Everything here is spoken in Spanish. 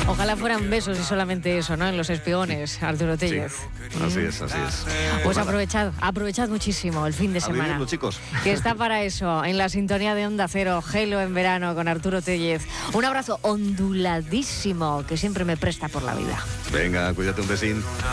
Ojalá fueran besos y solamente eso, ¿no? En Los Espigones, Arturo Tellez. Sí, así es, así es. Pues aprovechad muchísimo el fin de semana. Vivirlo, chicos. Que está para eso, en la sintonía de Onda Cero, Gelo en verano con Arturo Tellez. Un abrazo onduladísimo que siempre me presta por la vida. Venga, cuídate, un besín.